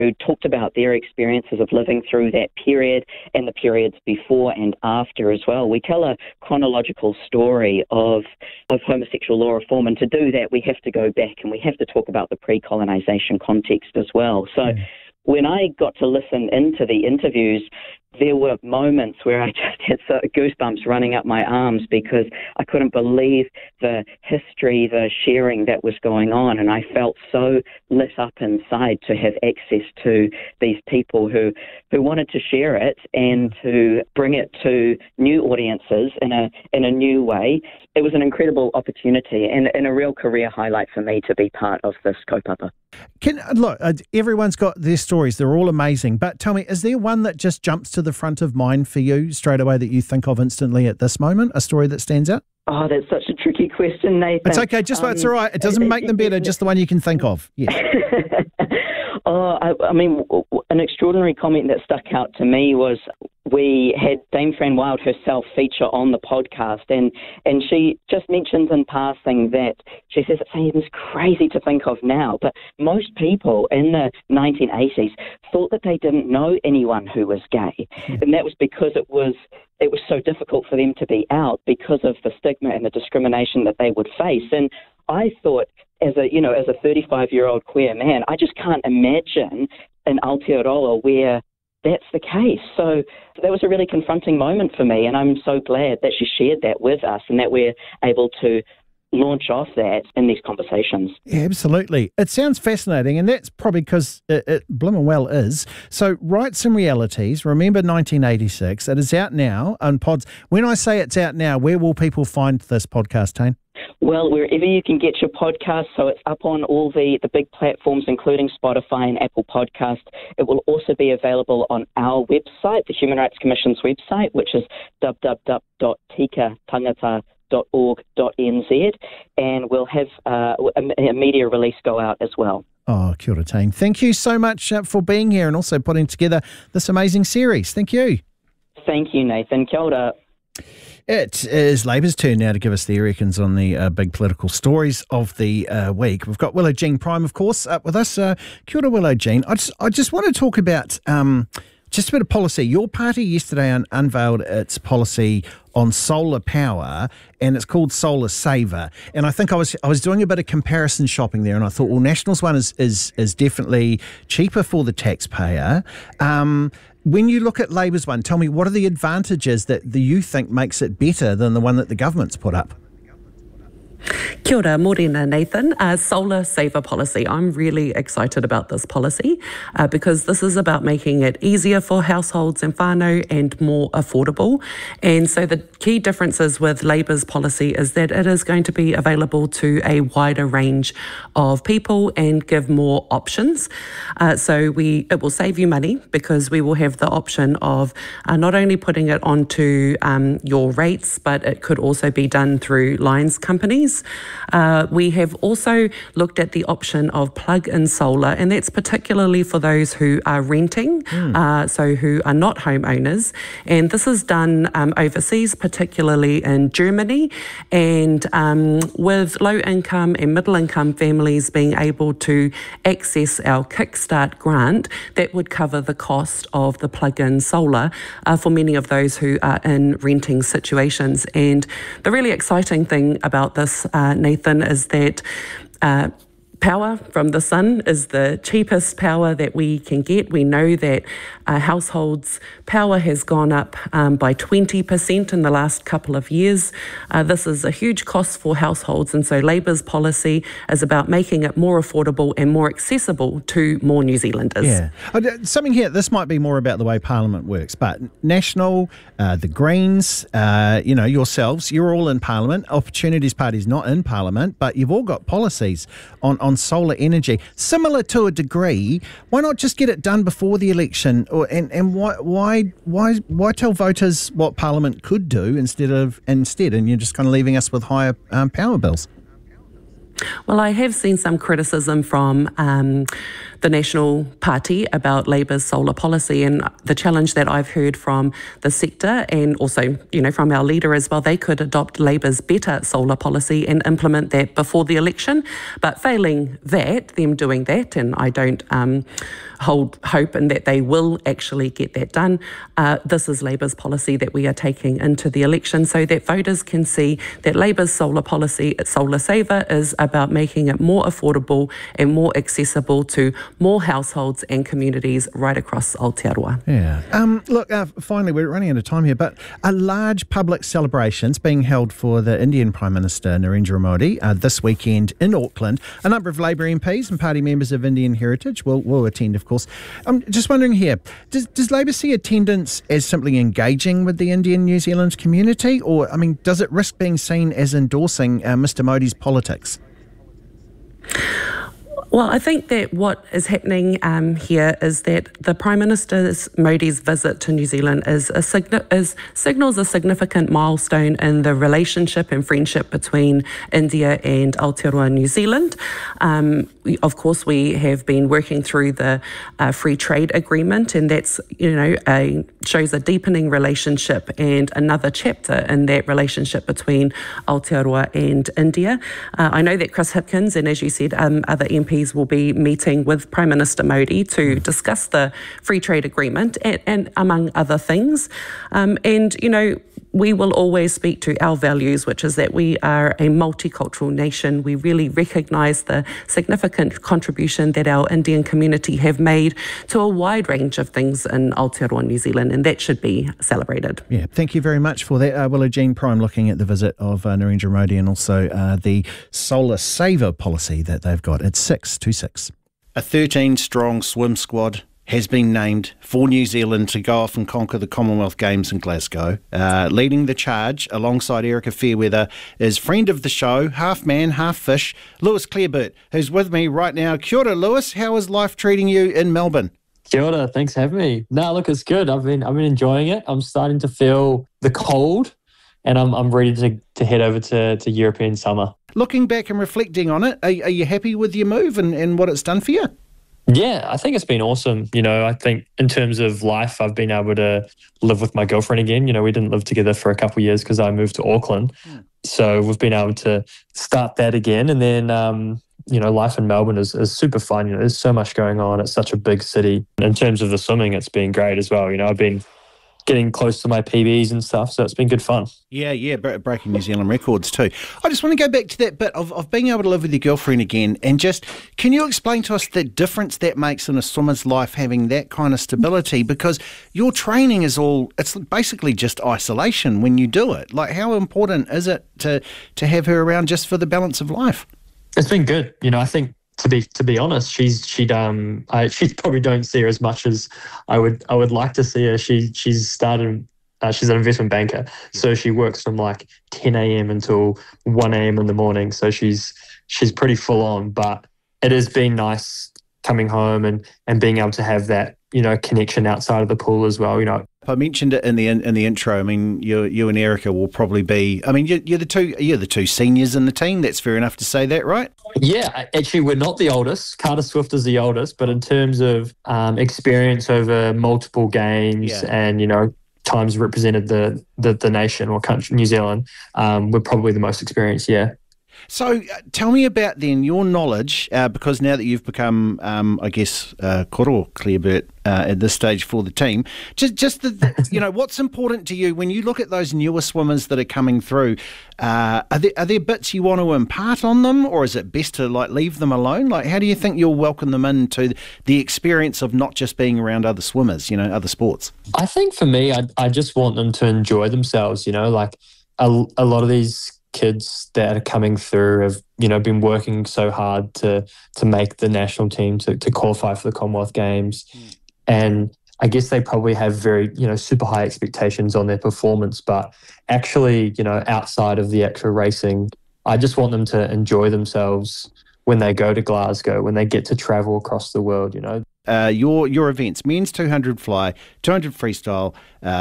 who talked about their experiences of living through that period and the periods before and after as well. We tell a chronological story of homosexual law reform, and to do that we have to go back and we have to talk about the pre-colonisation context as well. So when I got to listen into the interviews, there were moments where I just had goosebumps running up my arms because I couldn't believe the history, the sharing that was going on, and I felt so lit up inside to have access to these people who wanted to share it and to bring it to new audiences in a new way. It was an incredible opportunity and a real career highlight for me to be part of this kaupapa. Look, everyone's got their stories. They're all amazing. But tell me, is there one that just jumps to the front of mind for you straight away that you think of instantly at this moment, a story that stands out? Oh, that's such a tricky question, Nathan. It's okay. It's all right. It doesn't make them better. Just the one you can think of. Yes. I mean, an extraordinary comment that stuck out to me was we had Dame Fran Wild herself feature on the podcast, and she just mentions in passing that she says it seems crazy to think of now, but most people in the 1980s thought that they didn't know anyone who was gay, and that was because it was so difficult for them to be out because of the stigma and the discrimination that they would face. And I thought, as a 35-year-old queer man, I just can't imagine in Aotearoa where that's the case. So that was a really confronting moment for me, and I'm so glad that she shared that with us and that we're able to launch off that in these conversations. Yeah, absolutely. It sounds fascinating, and that's probably because it blooming well is. So, Rights and Realities, remember 1986, it is out now on pods. When I say it's out now, where will people find this podcast, Tane? Well, wherever you can get your podcast, so it's up on all the big platforms, including Spotify and Apple Podcast. It will also be available on our website, the Human Rights Commission's website, which is www.tikatangata.org.nz, and we'll have a media release go out as well. Oh, kia ora, Tane. Thank you so much for being here and also putting together this amazing series. Thank you. Thank you, Nathan. Kia ora. It is Labour's turn now to give us their reckons on the big political stories of the week. We've got Willow Jean Prime, of course, up with us. Kia ora, Willow Jean. I just want to talk about just a bit of policy. Your party yesterday unveiled its policy on solar power, and it's called Solar Saver. And I think I was doing a bit of comparison shopping there, and I thought, well, National's one is definitely cheaper for the taxpayer. When you look at Labour's one, tell me, what are the advantages that you think makes it better than the one that the government's put up? Kia ora, morena, Nathan. Solar Saver policy. I'm really excited about this policy because this is about making it easier for households and whānau and more affordable. And so the key differences with Labour's policy is that it is going to be available to a wider range of people and give more options. So it will save you money because we will have the option of not only putting it onto your rates, but it could also be done through lines companies. We have also looked at the option of plug-in solar, and that's particularly for those who are renting, so who are not homeowners. And this is done overseas, particularly in Germany, and with low-income and middle-income families being able to access our Kickstart grant, that would cover the cost of the plug-in solar for many of those who are in renting situations. And the really exciting thing about this, Nathan, is that power from the sun is the cheapest power that we can get. We know that households' power has gone up by 20% in the last couple of years. This is a huge cost for households, and so Labour's policy is about making it more affordable and more accessible to more New Zealanders. Yeah. Something here, this might be more about the way Parliament works, but National, the Greens, yourselves, you're all in Parliament. Opportunities Party's not in Parliament, but you've all got policies on solar energy. Similar to a degree, why not just get it done before the election? And why tell voters what Parliament could do instead, and you're just kind of leaving us with higher power bills? Well, I have seen some criticism from the National Party about Labour's solar policy, and the challenge that I've heard from the sector and also, from our leader as well, they could adopt Labour's better solar policy and implement that before the election. But failing that, them doing that, and I don't hold hope and that they will actually get that done. This is Labour's policy that we are taking into the election so that voters can see that Labour's solar policy, Solar Saver, is about making it more affordable and more accessible to more households and communities right across Aotearoa. Yeah. Look, finally, we're running out of time here, but a large public celebrations being held for the Indian Prime Minister Narendra Modi this weekend in Auckland. A number of Labour MPs and party members of Indian heritage will attend, of course. I'm just wondering here, does Labour see attendance as simply engaging with the Indian New Zealand community, or, I mean, does it risk being seen as endorsing Mr Modi's politics? Well, I think that what is happening here is that the Prime Minister Modi's visit to New Zealand signals a significant milestone in the relationship and friendship between India and Aotearoa New Zealand. Of course, we have been working through the free trade agreement, and that's, shows a deepening relationship and another chapter in that relationship between Aotearoa and India. I know that Chris Hipkins and, as you said, other MPs will be meeting with Prime Minister Modi to discuss the free trade agreement and among other things. We will always speak to our values, which is that we are a multicultural nation. We really recognise the significant contribution that our Indian community have made to a wide range of things in Aotearoa, New Zealand, and that should be celebrated. Yeah, thank you very much for that. Willow Jean Prime looking at the visit of Narendra Modi and also the Solar Saver policy that they've got at 6 to 6. A 13-strong swim squad has been named for New Zealand to go off and conquer the Commonwealth Games in Glasgow. Leading the charge alongside Erica Fairweather is friend of the show, half man, half fish, Lewis Clareburt, who's with me right now. Kia ora, Lewis. How is life treating you in Melbourne? Kia ora, thanks for having me. No, look, it's good. I've been enjoying it. I'm starting to feel the cold, and I'm ready to head over to European summer. Looking back and reflecting on it, are you happy with your move and what it's done for you? Yeah, I think it's been awesome. I think in terms of life, I've been able to live with my girlfriend again. We didn't live together for a couple of years because I moved to Auckland. So we've been able to start that again. And then, life in Melbourne is super fun. There's so much going on. It's such a big city. In terms of the swimming, it's been great as well. I've been getting close to my PBs and stuff, so it's been good fun. Yeah, breaking New Zealand records too. I just want to go back to that bit of being able to live with your girlfriend again, and just, can you explain to us the difference that makes in a swimmer's life having that kind of stability? Because your training it's basically just isolation when you do it. Like, how important is it to have her around just for the balance of life? It's been good. I think, to be honest, she probably don't see her as much as I would like to see her. She's started. She's an investment banker, so she works from like 10 a.m. until 1 a.m. in the morning. So she's pretty full on. But it has been nice coming home and being able to have that connection outside of the pool as well. I mentioned it in the intro. I mean, you and Erica will probably be. I mean, you're the two seniors in the team. That's fair enough to say that, right? Yeah, actually, we're not the oldest. Carter Swift is the oldest, but in terms of experience over multiple games and times represented the nation or country, New Zealand, we're probably the most experienced. Yeah. So tell me about then your knowledge, because now that you've become, koro Clareburt at this stage for the team, just what's important to you when you look at those newer swimmers that are coming through? Are there bits you want to impart on them, or is it best to leave them alone? How do you think you'll welcome them into the experience of not just being around other swimmers, other sports? I think for me, I just want them to enjoy themselves. A lot of these kids that are coming through have been working so hard to make the national team to qualify for the Commonwealth Games, and I guess they probably have very super high expectations on their performance, but actually outside of the actual racing, I just want them to enjoy themselves when they go to Glasgow, when they get to travel across the world. Your events, men's 200 fly, 200 freestyle,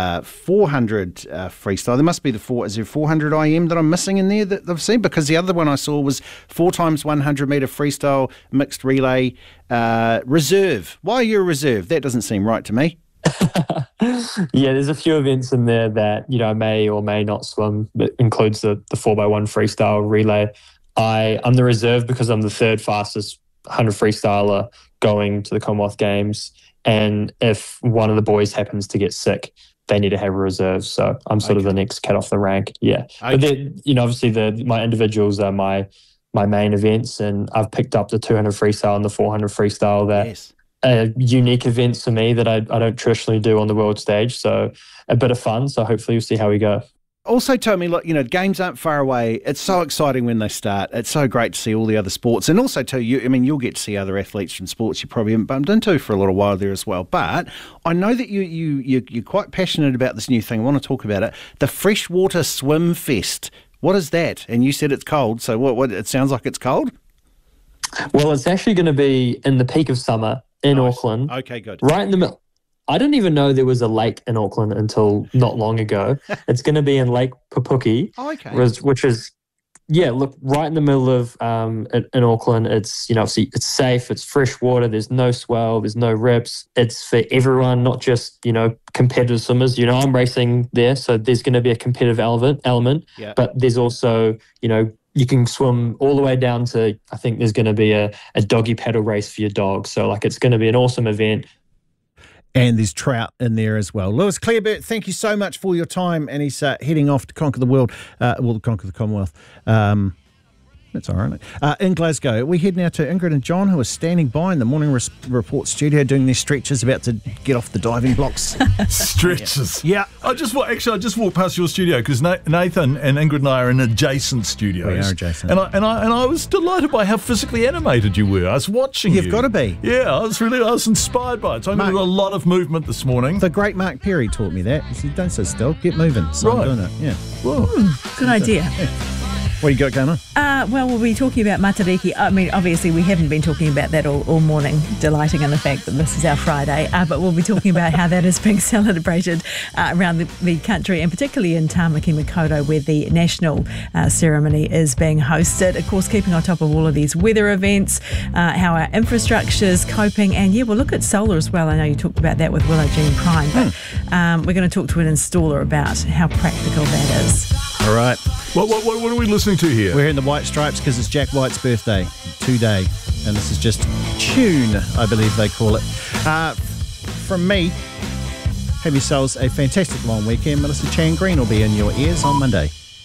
400 freestyle. There must be is there 400 IM that I'm missing in there that I've seen? Because the other one I saw was 4 times 100 metre freestyle, mixed relay, reserve. Why are you a reserve? That doesn't seem right to me. Yeah, there's a few events in there that may or may not swim. That includes the 4x1 freestyle relay. I'm the reserve because I'm the third fastest 100 freestyler going to the Commonwealth Games. And if one of the boys happens to get sick, they need to have a reserve. So I'm sort of the next cat off the rank. Yeah. Okay. But then, obviously my individuals are my main events, and I've picked up the 200 freestyle and the 400 freestyle that are unique events for me that I don't traditionally do on the world stage. So a bit of fun. So hopefully we'll see how we go. Also told me, look, games aren't far away. It's so exciting when they start. It's so great to see all the other sports. And also, too, you'll get to see other athletes from sports you probably haven't bumped into for a little while there as well. But I know that you're quite passionate about this new thing. I want to talk about it. The Freshwater Swim Fest. What is that? And you said it's cold. So what it sounds like it's cold? Well, it's actually going to be in the peak of summer in Auckland. Okay, good. Right in the middle. I didn't even know there was a lake in Auckland until not long ago. It's going to be in Lake Pupuki, which is, right in the middle of in Auckland. It's obviously it's safe. It's fresh water. There's no swell. There's no rips. It's for everyone, not just competitive swimmers. I'm racing there, so there's going to be a competitive element. Yeah. But there's also you can swim all the way down to, I think there's going to be a doggy paddle race for your dog. So it's going to be an awesome event. And there's trout in there as well. Lewis Clareburt, thank you so much for your time. And he's heading off to conquer the world, conquer the Commonwealth. That's all right. In Glasgow, we head now to Ingrid and John, who are standing by in the Morning Report studio doing their stretches, about to get off the diving blocks. Stretches? Yeah. I just walked past your studio because Nathan and Ingrid and I are in adjacent studios. We are adjacent. And I was delighted by how physically animated you were. I was watching you. You've got to be. Yeah, I was inspired by it. So I got a lot of movement this morning. The great Mark Perry taught me that. He said, don't sit still, get moving. So I'm doing it, yeah. Well, good idea. Yeah. What do you got going on? Well, we'll be talking about Matariki. I mean, obviously, we haven't been talking about that all morning, delighting in the fact that this is our Friday, but we'll be talking about how that is being celebrated around the country, and particularly in Tāmaki Makaurau, where the national ceremony is being hosted. Of course, keeping on top of all of these weather events, how our infrastructure is coping, and we'll look at solar as well. I know you talked about that with Willow Jean Prime, but we're going to talk to an installer about how practical that is. All right. What are we listening to here? We're in the White Stripes because it's Jack White's birthday today. And this is just Tune, I believe they call it. From me, have yourselves a fantastic long weekend. Melissa Chan Green will be in your ears on Monday.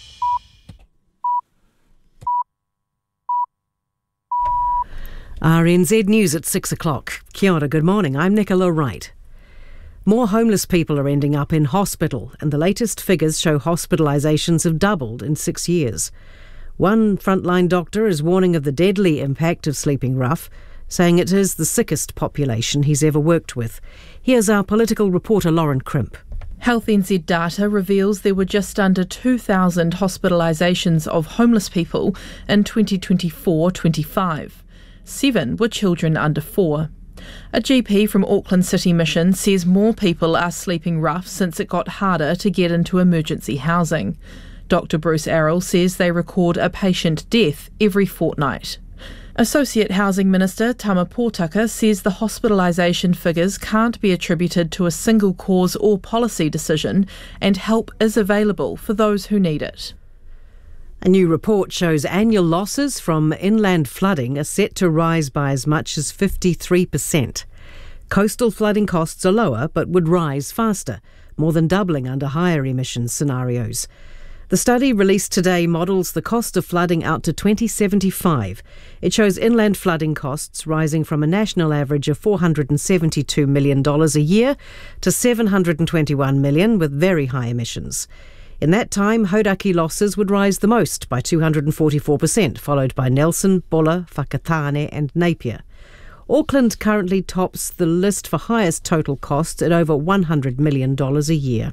RNZ News at 6 o'clock. Kia ora, good morning. I'm Nicola Wright. More homeless people are ending up in hospital, and the latest figures show hospitalisations have doubled in 6 years. One frontline doctor is warning of the deadly impact of sleeping rough, saying it is the sickest population he's ever worked with. Here's our political reporter Lauren Crimp. Health NZ data reveals there were just under 2,000 hospitalisations of homeless people in 2024-25. 7 were children under 4. A GP from Auckland City Mission says more people are sleeping rough since it got harder to get into emergency housing. Dr Bruce Arrell says they record a patient death every fortnight. Associate Housing Minister Tama Pōtaka says the hospitalisation figures can't be attributed to a single cause or policy decision, and help is available for those who need it. A new report shows annual losses from inland flooding are set to rise by as much as 53%. Coastal flooding costs are lower but would rise faster, more than doubling under higher emissions scenarios. The study released today models the cost of flooding out to 2075. It shows inland flooding costs rising from a national average of $472 million a year to $721 million with very high emissions. In that time, Hauraki losses would rise the most by 244%, followed by Nelson, Buller, Whakatane and Napier. Auckland currently tops the list for highest total costs at over $100 million a year.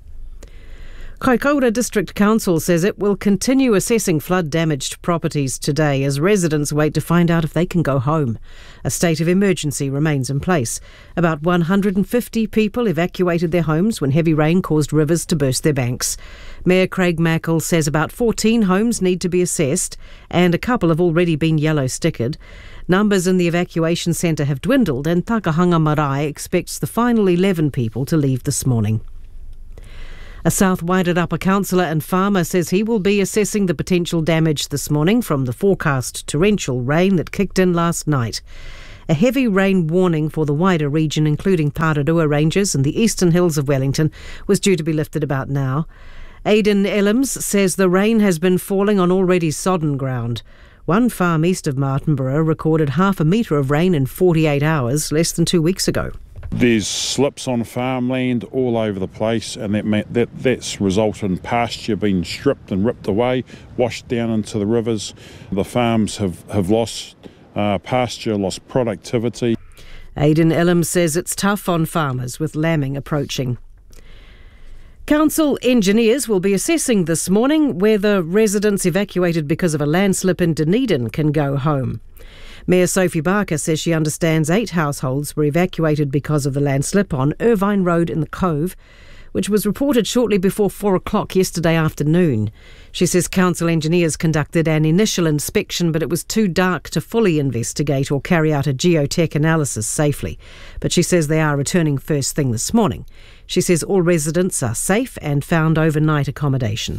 Kaikoura District Council says it will continue assessing flood-damaged properties today as residents wait to find out if they can go home. A state of emergency remains in place. About 150 people evacuated their homes when heavy rain caused rivers to burst their banks. Mayor Craig Mackle says about 14 homes need to be assessed and a couple have already been yellow-stickered. Numbers in the evacuation centre have dwindled and Takahanga Marae expects the final 11 people to leave this morning. A South Wairarapa councillor and farmer says he will be assessing the potential damage this morning from the forecast torrential rain that kicked in last night. A heavy rain warning for the wider region, including Tararua Ranges and the eastern hills of Wellington, was due to be lifted about now. Aidan Ellams says the rain has been falling on already sodden ground. One farm east of Martinborough recorded 0.5 metre of rain in 48 hours less than 2 weeks ago. There's slips on farmland all over the place, and that's resulted in pasture being stripped and ripped away, washed down into the rivers. The farms have lost pasture, lost productivity. Aidan Ellams says it's tough on farmers with lambing approaching. Council engineers will be assessing this morning whether residents evacuated because of a landslip in Dunedin can go home. Mayor Sophie Barker says she understands 8 households were evacuated because of the landslip on Irvine Road in the Cove, which was reported shortly before 4 o'clock yesterday afternoon. She says council engineers conducted an initial inspection, but it was too dark to fully investigate or carry out a geotech analysis safely. But she says they are returning first thing this morning. She says all residents are safe and found overnight accommodation.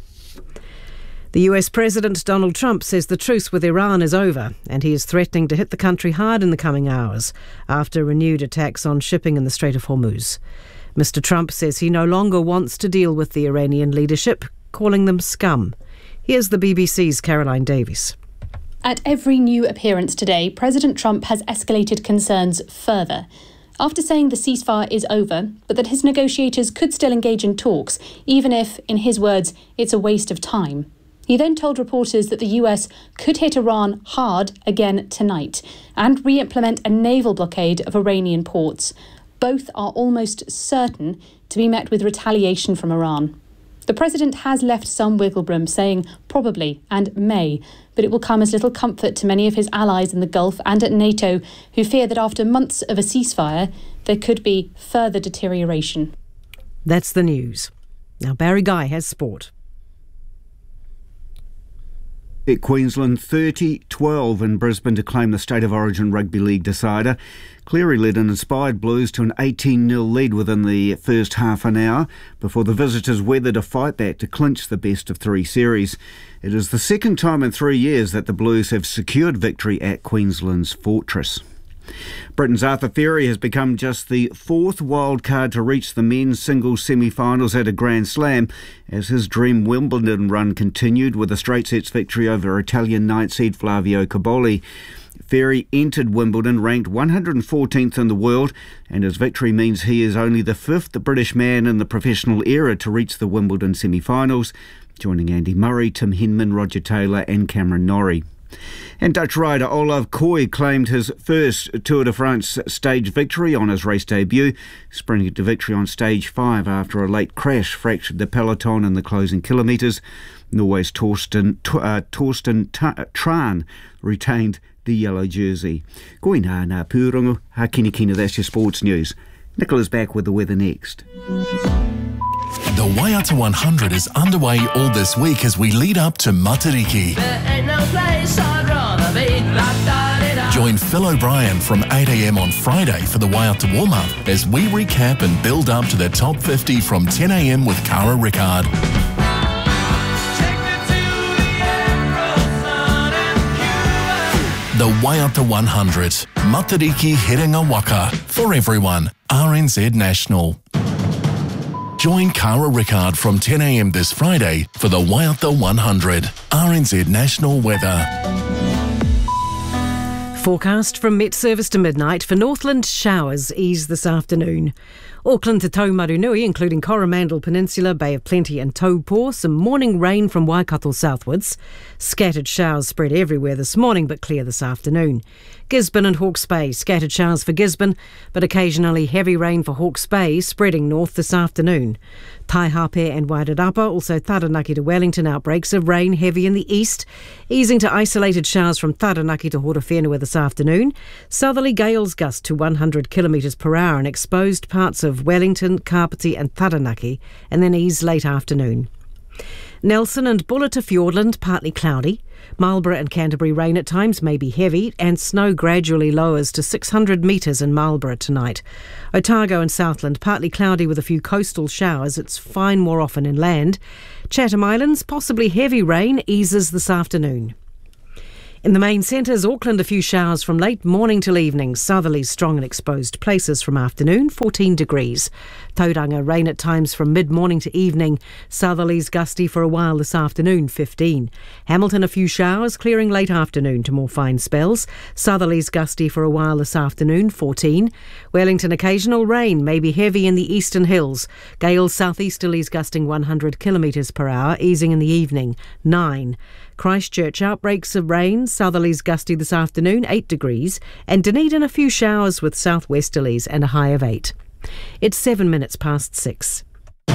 The US President Donald Trump says the truce with Iran is over, and he is threatening to hit the country hard in the coming hours after renewed attacks on shipping in the Strait of Hormuz. Mr. Trump says he no longer wants to deal with the Iranian leadership, calling them scum. Here's the BBC's Caroline Davies. At every new appearance today, President Trump has escalated concerns further. After saying the ceasefire is over, but that his negotiators could still engage in talks, even if, in his words, it's a waste of time. He then told reporters that the US could hit Iran hard again tonight and re-implement a naval blockade of Iranian ports. Both are almost certain to be met with retaliation from Iran. The president has left some wiggle room, saying probably and may, but it will come as little comfort to many of his allies in the Gulf and at NATO, who fear that after months of a ceasefire, there could be further deterioration. That's the news. Now Barry Guy has sport. At Queensland, 30-12 in Brisbane to claim the State of Origin Rugby League decider. Cleary led an inspired Blues to an 18-0 lead within the first half an hour before the visitors weathered a fight back to clinch the best of 3 series. It is the second time in 3 years that the Blues have secured victory at Queensland's Fortress. Britain's Arthur Furey has become just the 4th wildcard to reach the men's singles semi-finals at a Grand Slam as his dream Wimbledon run continued with a straight sets victory over Italian 9th seed Flavio Cobolli. Furey entered Wimbledon ranked 114th in the world, and his victory means he is only the 5th British man in the professional era to reach the Wimbledon semi-finals, joining Andy Murray, Tim Henman, Roger Taylor and Cameron Norrie. And Dutch rider Olav Kooi claimed his first Tour de France stage victory on his race debut, sprinting to victory on stage 5 after a late crash fractured the peloton in the closing kilometres. Norway's Torsten Tran retained the yellow jersey. Koina na pūrongo, ha kina kina, that's your sports news. Nicola's back with the weather next. The Waiata 100 is underway all this week as we lead up to Matariki. Join Phil O'Brien from 8 a.m. on Friday for the Waiata warm-up as we recap and build up to the top 50 from 10 a.m. with Cara Rickard. The Waiata 100, Matariki Herenga Waka, for everyone, RNZ National. Join Cara Rickard from 10 a.m. this Friday for the Waiata 100, RNZ National Weather. Forecast from Met Service to midnight. For Northland, showers ease this afternoon. Auckland to Taumarunui, including Coromandel Peninsula, Bay of Plenty and Taupo. Some morning rain from Waikato southwards. Scattered showers spread everywhere this morning, but clear this afternoon. Gisborne and Hawke's Bay, scattered showers for Gisborne, but occasionally heavy rain for Hawke's Bay, spreading north this afternoon. Taihape and Wairarapa, also Taranaki to Wellington, outbreaks of rain heavy in the east, easing to isolated showers from Taranaki to Horowhenua this afternoon. Southerly gales gust to 100 km per hour in exposed parts of Wellington, Kapiti and Taranaki, and then ease late afternoon. Nelson and Buller to Fiordland, partly cloudy. Marlborough and Canterbury rain at times may be heavy, and snow gradually lowers to 600 metres in Marlborough tonight. Otago and Southland, partly cloudy with a few coastal showers. It's fine more often inland. Chatham Islands, possibly heavy rain, eases this afternoon. In the main centres, Auckland, a few showers from late morning till evening. Southerlies strong in exposed places from afternoon, 14 degrees. Tauranga, rain at times from mid-morning to evening. Southerlies gusty for a while this afternoon, 15. Hamilton, a few showers, clearing late afternoon to more fine spells. Southerlies gusty for a while this afternoon, 14. Wellington, occasional rain, maybe heavy in the eastern hills. Gales southeasterlies gusting 100 kilometres per hour, easing in the evening, 9. Christchurch, outbreaks of rain, southerlies gusty this afternoon, 8 degrees, and Dunedin, a few showers with southwesterlies and a high of 8. It's 7 minutes past 6.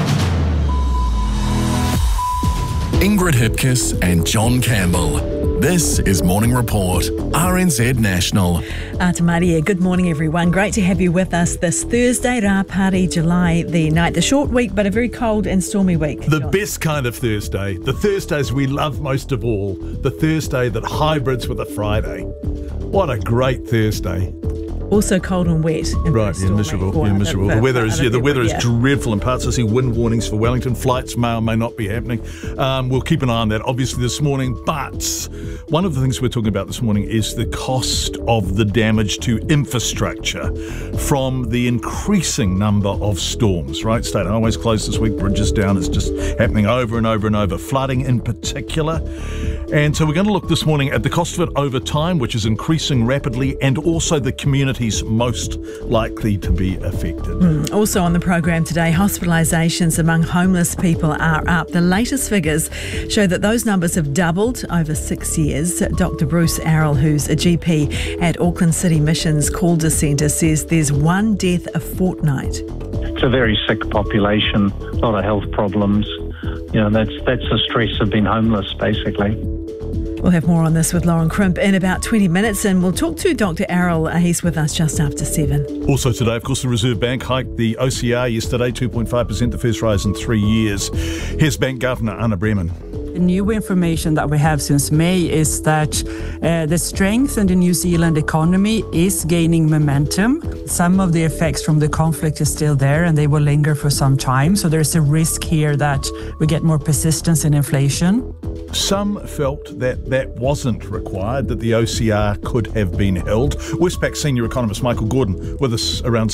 Ingrid Hipkiss and John Campbell. This is Morning Report, RNZ National. Atamaria, good morning everyone. Great to have you with us this Thursday, Rapari, July the 9th. A short week, but a very cold and stormy week. The best kind of Thursday. The Thursdays we love most of all. The Thursday that hybrids with a Friday. What a great Thursday. Also cold and wet. And miserable. The weather is dreadful in parts. I see wind warnings for Wellington. Flights may or may not be happening. We'll keep an eye on that, obviously, this morning. But one of the things we're talking about this morning is the cost of the damage to infrastructure from the increasing number of storms, right? State highways closed this week, bridges down. It's just happening over and over and over. Flooding in particular. And so we're going to look this morning at the cost of it over time, which is increasing rapidly, and also the communities most likely to be affected. Also on the program today, hospitalisations among homeless people are up. The latest figures show that those numbers have doubled over 6 years. Dr. Bruce Arrell, who's a GP at Auckland City Missions Calder Centre, says there's one death a fortnight. It's a very sick population, a lot of health problems. You know, that's the stress of being homeless, basically. We'll have more on this with Lauren Crimp in about 20 minutes, and we'll talk to Dr. Arrell. He's with us just after 7. Also today, of course, the Reserve Bank hiked the OCR yesterday, 2.5%, the first rise in 3 years. Here's Bank Governor Anna Bremen. The new information that we have since May is that the strength in the New Zealand economy is gaining momentum. Some of the effects from the conflict is still there and they will linger for some time. So there's a risk here that we get more persistence in inflation. Some felt that wasn't required, that the OCR could have been held. Westpac senior economist Michael Gordon with us around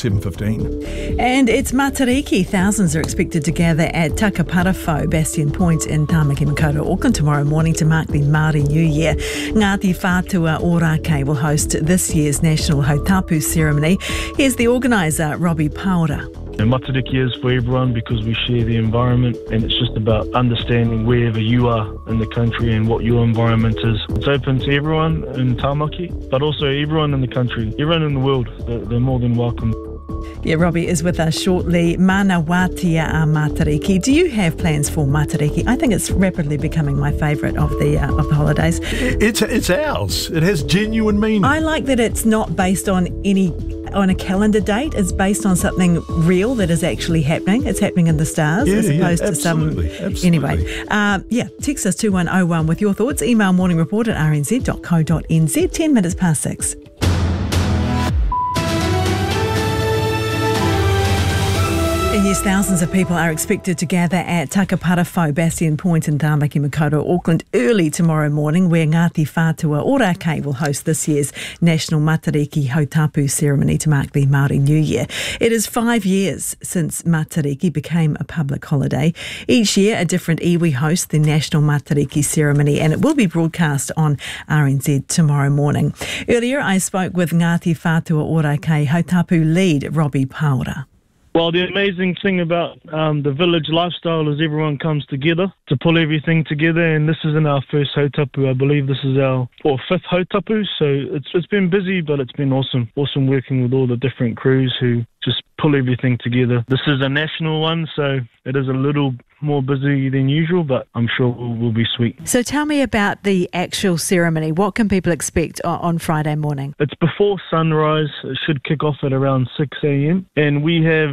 7:15. And it's Matariki. Thousands are expected to gather at Takaparawhau Bastion Point in Tāmaki Makaurau, Auckland tomorrow morning to mark the Māori New Year. Ngāti Whātua Ōrākei will host this year's National Hautapu ceremony. Here's the organiser, Robbie Paura. And Matariki is for everyone because we share the environment, and it's just about understanding wherever you are in the country and what your environment is. It's open to everyone in Tāmaki, but also everyone in the country, everyone in the world. They're more than welcome. Yeah, Robbie is with us shortly. Mana Wātia a Matariki. Do you have plans for Matariki? I think it's rapidly becoming my favourite of the holidays. It's ours. It has genuine meaning. I like that it's not based on a calendar date. It's based on something real that is actually happening. It's happening in the stars as opposed to some... Absolutely. Anyway, text us 2101 with your thoughts. Email morningreport@rnz.co.nz. 10 minutes past 6. Yes, thousands of people are expected to gather at Takaparawhau Bastion Point in Tāmaki Makaurau, Auckland, early tomorrow morning, where Ngāti Whātua Ōrākei will host this year's National Matariki Hautapu ceremony to mark the Māori New Year. It is 5 years since Matariki became a public holiday. Each year, a different iwi hosts the National Matariki ceremony, and it will be broadcast on RNZ tomorrow morning. Earlier, I spoke with Ngāti Whātua Ōrākei Hautapu lead, Robbie Paura. Well, the amazing thing about the village lifestyle is everyone comes together to pull everything together, and this isn't our first hautapu. I believe this is our fifth hautapu, so it's been busy, but it's been awesome. Awesome working with all the different crews who just pull everything together. This is a national one, so it is a little more busy than usual, but I'm sure we'll be sweet. So tell me about the actual ceremony. What can people expect on Friday morning? It's before sunrise. It should kick off at around 6 a.m. And we have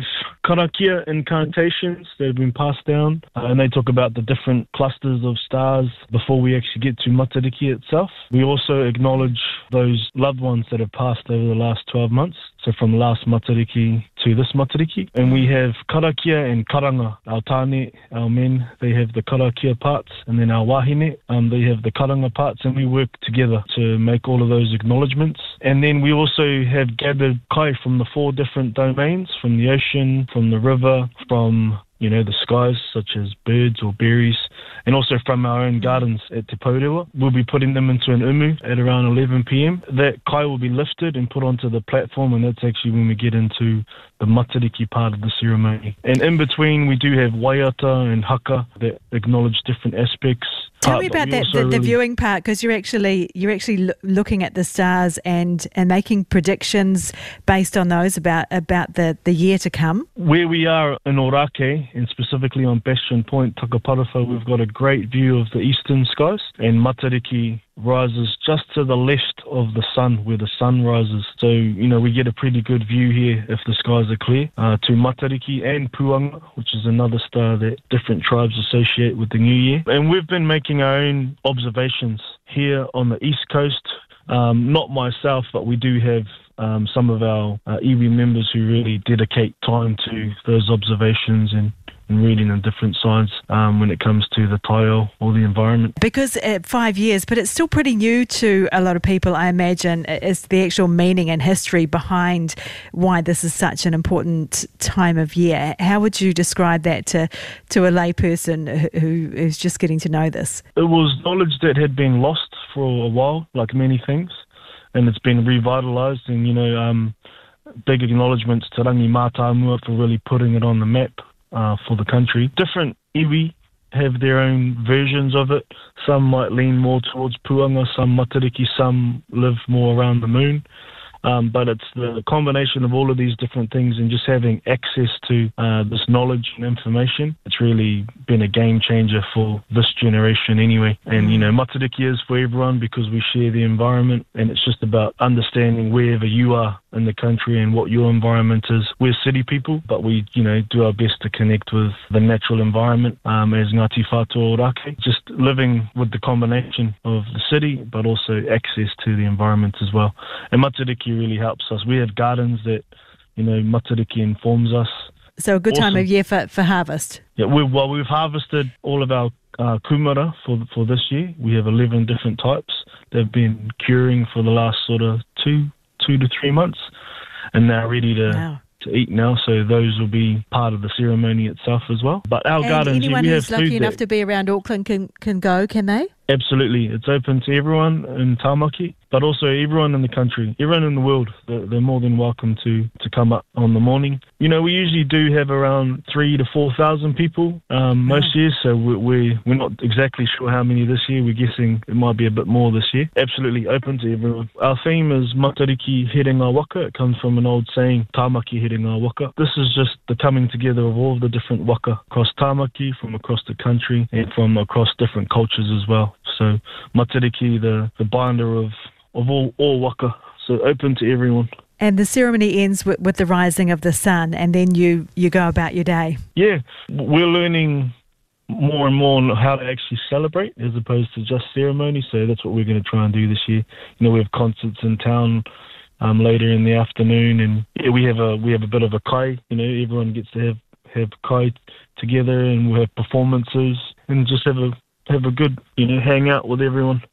karakia incantations that have been passed down, and they talk about the different clusters of stars before we actually get to Matariki itself. We also acknowledge those loved ones that have passed over the last 12 months, so from last Matariki to this Matariki. And we have karakia and karanga. Our tāne, our men, they have the karakia parts, and then our wahine, they have the karanga parts, and we work together to make all of those acknowledgements. And then we also have gathered kai from the 4 different domains, from the ocean, from the river, from the skies, such as birds or berries, and also from our own gardens at Te Paurewa. We'll be putting them into an umu at around 11 p.m. That kai will be lifted and put onto the platform, and that's actually when we get into the Matariki part of the ceremony. And in between, we do have waiata and haka that acknowledge different aspects. Tell me about that, the viewing part, because you're actually looking at the stars and making predictions based on those about the year to come. Where we are in Orake, and specifically on Bastion Point, Takaparawha, we've got a great view of the eastern skies, and Matariki rises just to the left of the sun, where the sun rises. So, we get a pretty good view here if the skies are clear, to Matariki and Puanga, which is another star that different tribes associate with the new year. And we've been making our own observations here on the east coast. Not myself, but we do have some of our iwi members who really dedicate time to those observations and reading the different signs when it comes to the taiao or the environment. Because 5 years, but it's still pretty new to a lot of people, I imagine, is the actual meaning and history behind why this is such an important time of year. How would you describe that to a layperson who's just getting to know this? It was knowledge that had been lost for a while, like many things, and it's been revitalised, and, big acknowledgements to Rangi Mātāmua for really putting it on the map for the country. Different iwi have their own versions of it. Some might lean more towards Puanga, some Matariki, some live more around the moon. But it's the combination of all of these different things and just having access to this knowledge and information. It's really been a game changer for this generation anyway. And, Matariki is for everyone because we share the environment, and it's just about understanding wherever you are in the country and what your environment is. We're city people, but we, do our best to connect with the natural environment as Ngāti Whātua Ōrākei. Just living with the combination of the city, but also access to the environment as well. And Matariki really helps us. We have gardens that, Matariki informs us. So a good time of year for harvest. Yeah, we've harvested all of our kumara for this year. We have 11 different types. They've been curing for the last sort of 2 to 3 months, and they're ready to eat now, so those will be part of the ceremony itself as well. But our gardens, anyone who's lucky enough to be around Auckland can go, can they? Absolutely. It's open to everyone in Tāmaki, but also everyone in the country, everyone in the world. They're more than welcome to come up on the morning. We usually do have around 3,000 to 4,000 people most years, so we're not exactly sure how many this year. We're guessing it might be a bit more this year. Absolutely open to everyone. Our theme is Matariki Here Ngā Waka. It comes from an old saying, Tāmaki Here Ngā Waka. This is just the coming together of all the different waka across Tāmaki, from across the country, and from across different cultures as well. So Matariki, the binder of all waka, so open to everyone. And the ceremony ends with the rising of the sun, and then you go about your day. Yeah, we're learning more and more on how to actually celebrate as opposed to just ceremony, so that's what we're going to try and do this year. We have concerts in town later in the afternoon, and we have a bit of a kai. Everyone gets to have kai together, and we'll have performances and just have a good, hang out with everyone.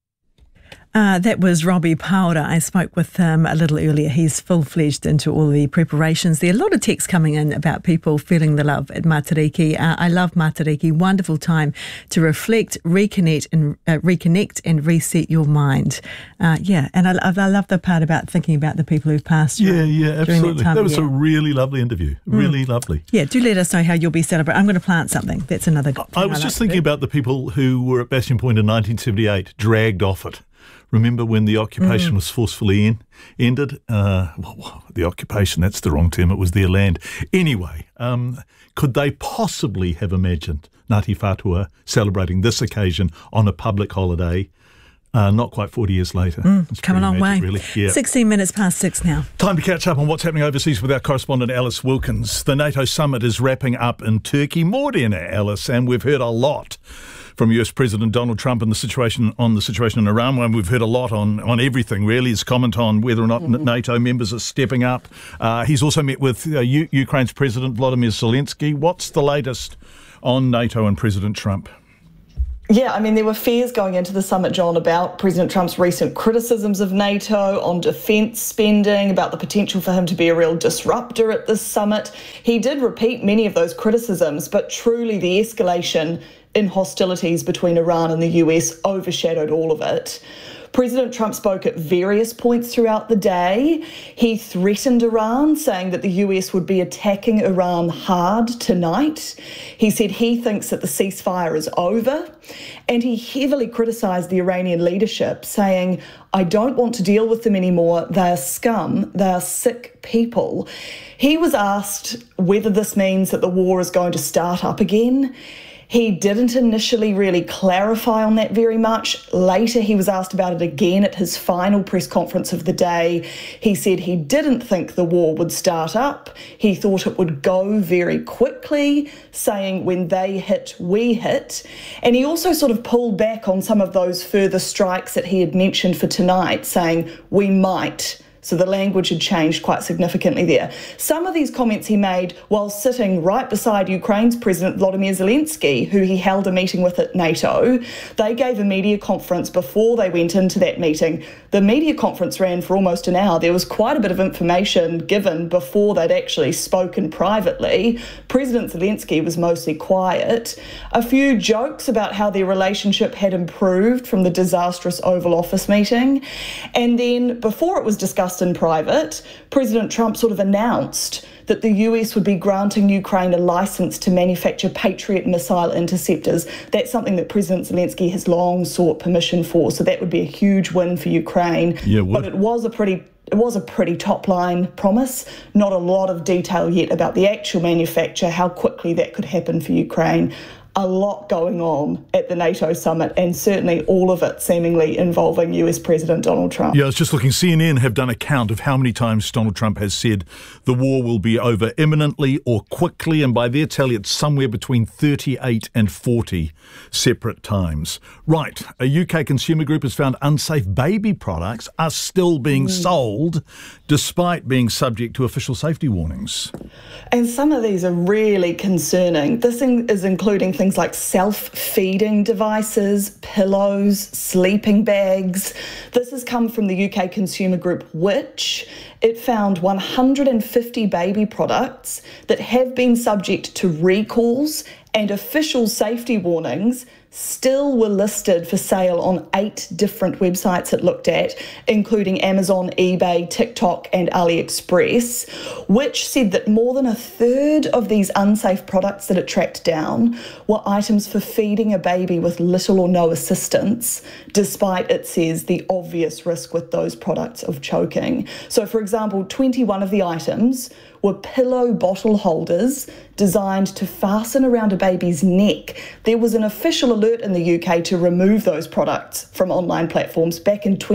That was Robbie Paora. I spoke with him a little earlier. He's full-fledged into all the preparations. There are a lot of texts coming in about people feeling the love at Matariki. I love Matariki. Wonderful time to reflect, reconnect and reset your mind. And I love the part about thinking about the people who've passed. Yeah, absolutely. That was a really lovely interview. Really lovely. Yeah, do let us know how you'll be celebrating. I'm going to plant something. That's another good thing. I was just thinking about the people who were at Bastion Point in 1978, dragged off it. Remember when the occupation was forcefully ended? The occupation, that's the wrong term. It was their land. Anyway, could they possibly have imagined Ngāti Whātua celebrating this occasion on a public holiday Not quite 40 years later. It's come a long way. Really. Yeah. 16 minutes past 6 now. Time to catch up on what's happening overseas with our correspondent Alice Wilkins. The NATO summit is wrapping up in Turkey. More dinner, Alice, and we've heard a lot from US President Donald Trump and the situation in Iran. And we've heard a lot on everything, really. His comment on whether or not NATO members are stepping up. He's also met with Ukraine's President Volodymyr Zelensky. What's the latest on NATO and President Trump? Yeah, I mean, there were fears going into the summit, John, about President Trump's recent criticisms of NATO on defence spending, about the potential for him to be a real disruptor at this summit. He did repeat many of those criticisms, but truly the escalation in hostilities between Iran and the US overshadowed all of it. President Trump spoke at various points throughout the day. He threatened Iran, saying that the US would be attacking Iran hard tonight. He said he thinks that the ceasefire is over. And he heavily criticised the Iranian leadership, saying, I don't want to deal with them anymore. They are scum. They are sick people. He was asked whether this means that the war is going to start up again. He didn't initially really clarify on that very much. Later, he was asked about it again at his final press conference of the day. He said he didn't think the war would start up. He thought it would go very quickly, saying when they hit, we hit. And he also sort of pulled back on some of those further strikes that he had mentioned for tonight, saying we might. So the language had changed quite significantly there. Some of these comments he made while sitting right beside Ukraine's President Volodymyr Zelensky, who he held a meeting with at NATO. They gave a media conference before they went into that meeting. The media conference ran for almost an hour. There was quite a bit of information given before they'd actually spoken privately. President Zelensky was mostly quiet. A few jokes about how their relationship had improved from the disastrous Oval Office meeting. And then before it was discussed in private, President Trump sort of announced that the US would be granting Ukraine a license to manufacture Patriot missile interceptors. That's something that President Zelensky has long sought permission for, so that would be a huge win for Ukraine. Yeah, but it was a pretty top-line promise. Not a lot of detail yet about the actual manufacture, how quickly that could happen for Ukraine. A lot going on at the NATO summit, and certainly all of it seemingly involving US President Donald Trump. Yeah, I was just looking. CNN have done a count of how many times Donald Trump has said the war will be over imminently or quickly, and by their tally it's somewhere between 38 and 40 separate times. Right, a UK consumer group has found unsafe baby products are still being sold despite being subject to official safety warnings. And some of these are really concerning. This is including things like self-feeding devices, pillows, sleeping bags. This has come from the UK consumer group Which. It found 150 baby products that have been subject to recalls and official safety warnings still were listed for sale on 8 different websites it looked at, including Amazon, eBay, TikTok and AliExpress, which said that more than a third of these unsafe products that it tracked down were items for feeding a baby with little or no assistance, despite, it says, the obvious risk with those products of choking. So, for example, 21 of the items were pillow bottle holders designed to fasten around a baby's neck. There was an official alert in the UK to remove those products from online platforms back in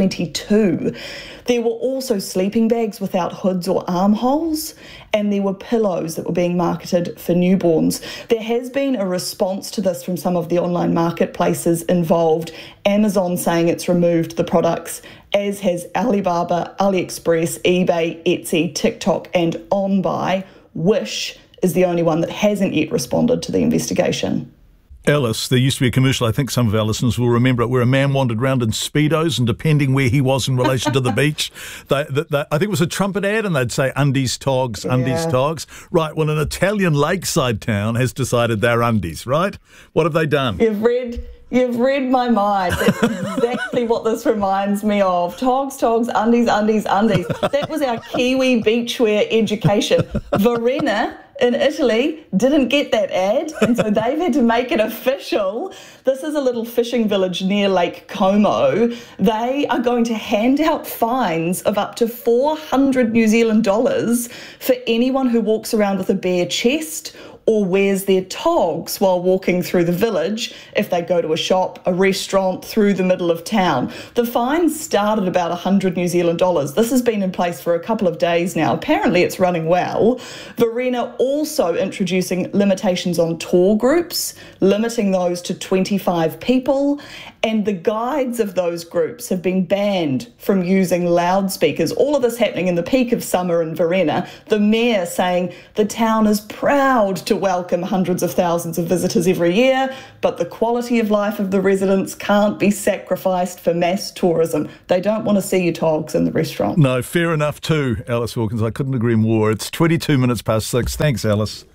2022. There were also sleeping bags without hoods or armholes, and there were pillows that were being marketed for newborns. There has been a response to this from some of the online marketplaces involved. Amazon saying it's removed the products, as has Alibaba, AliExpress, eBay, Etsy, TikTok and OnBuy. Wish is the only one that hasn't yet responded to the investigation. Alice, there used to be a commercial, I think some of our listeners will remember it, where a man wandered around in Speedos, and depending where he was in relation to the beach, I think it was a trumpet ad, and they'd say undies, togs, undies, togs. Right, well, an Italian lakeside town has decided they're undies, right? What have they done? You've read my mind. That's exactly what this reminds me of. Togs, togs, undies, undies, undies. That was our Kiwi beachwear education. Varenna in Italy didn't get that ad, and so they've had to make it official. This is a little fishing village near Lake Como. They are going to hand out fines of up to $400 New Zealand for anyone who walks around with a bare chest or wears their togs while walking through the village if they go to a shop, a restaurant, through the middle of town. The fine started about 100 New Zealand dollars. This has been in place for a couple of days now. Apparently it's running well. Verena also introducing limitations on tour groups, limiting those to 25 people, and the guides of those groups have been banned from using loudspeakers. All of this happening in the peak of summer in Verena. The mayor saying the town is proud to welcome hundreds of thousands of visitors every year, but the quality of life of the residents can't be sacrificed for mass tourism. They don't want to see your togs in the restaurant. No, fair enough too, Alice Wilkins. I couldn't agree more. It's 22 minutes past 6. Thanks, Alice.